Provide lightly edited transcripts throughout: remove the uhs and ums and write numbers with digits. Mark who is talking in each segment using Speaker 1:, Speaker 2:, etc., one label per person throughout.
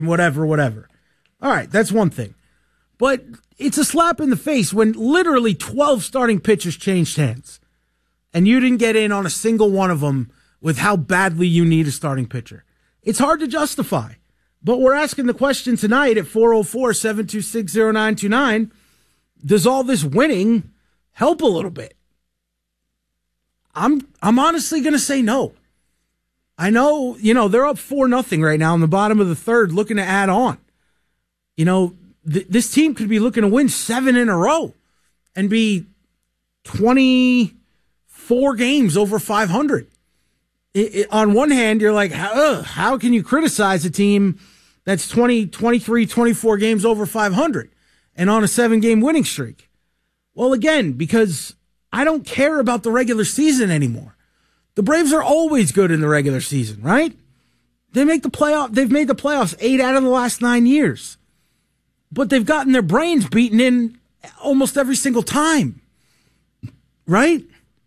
Speaker 1: whatever. All right, that's one thing. But it's a slap in the face when literally 12 starting pitchers changed hands, and you didn't get in on a single one of them with how badly you need a starting pitcher. It's hard to justify. But we're asking the question tonight at 404-726-0929, does all this winning help a little bit? I'm honestly going to say no. I know, they're up 4-0 right now in the bottom of the third looking to add on. This team could be looking to win 7 in a row and be 24 games over 500. On one hand, you're like, how can you criticize a team that's 20, 23, 24 games over 500 and on a 7-game winning streak? Well, again, because I don't care about the regular season anymore. The Braves are always good in the regular season, right? They've made the playoffs 8 out of the last 9 years. But they've gotten their brains beaten in almost every single time. Right?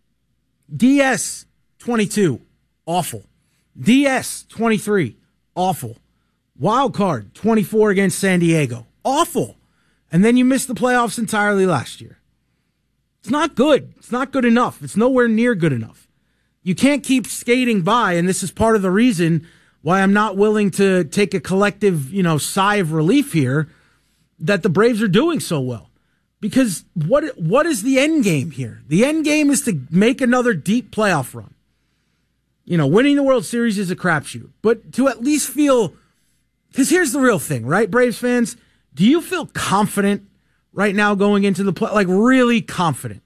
Speaker 1: DS 22, awful. DS 23, awful. Wild card 24 against San Diego, awful. And then you missed the playoffs entirely last year. It's not good. It's not good enough. It's nowhere near good enough. You can't keep skating by, and this is part of the reason why I'm not willing to take a collective, sigh of relief here that the Braves are doing so well. Because what is the end game here? The end game is to make another deep playoff run. Winning the World Series is a crapshoot, but to at least feel, because here's the real thing, right, Braves fans? Do you feel confident right now going into the play, like really confident?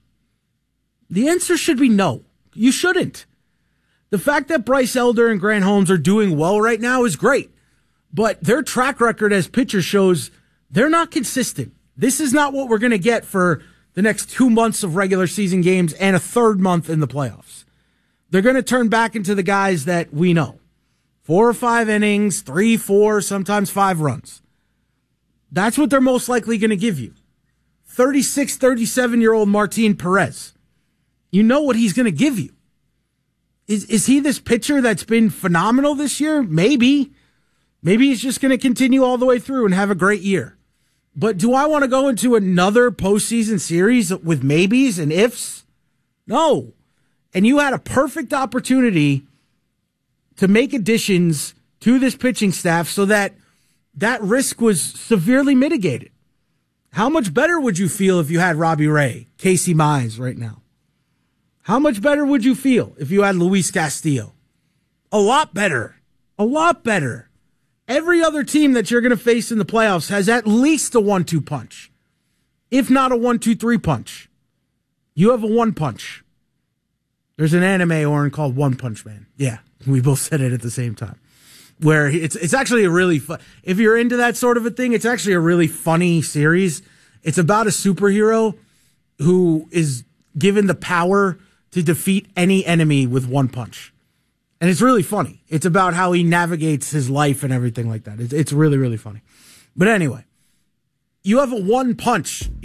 Speaker 1: The answer should be no. You shouldn't. The fact that Bryce Elder and Grant Holmes are doing well right now is great, but their track record as pitchers shows they're not consistent. This is not what we're going to get for the next 2 months of regular season games and a third month in the playoffs. They're going to turn back into the guys that we know. 4 or 5 innings, 3, 4, sometimes 5 runs. That's what they're most likely going to give you. 36, 37-year-old Martin Perez. You know what he's going to give you. Is he this pitcher that's been phenomenal this year? Maybe. Maybe he's just going to continue all the way through and have a great year. But do I want to go into another postseason series with maybes and ifs? No. And you had a perfect opportunity to make additions to this pitching staff so that risk was severely mitigated. How much better would you feel if you had Robbie Ray, Casey Mize right now? How much better would you feel if you had Luis Castillo? A lot better. A lot better. Every other team that you're going to face in the playoffs has at least a 1-2 punch, if not a 1-2-3 punch. You have a 1 punch. There's an anime, Oren, called One Punch Man. Yeah, we both said it at the same time. Where it's actually a really fun, if you're into that sort of a thing, it's actually a really funny series. It's about a superhero who is given the power to defeat any enemy with 1 punch. And it's really funny. It's about how he navigates his life and everything like that. It's really, really funny. But anyway, you have a 1 punch